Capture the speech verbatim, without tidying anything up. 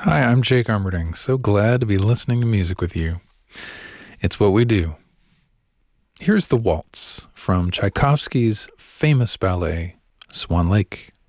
Hi, I'm Jake Armerding. So glad to be listening to music with you. It's what we do. Here's the waltz from Tchaikovsky's famous ballet, Swan Lake.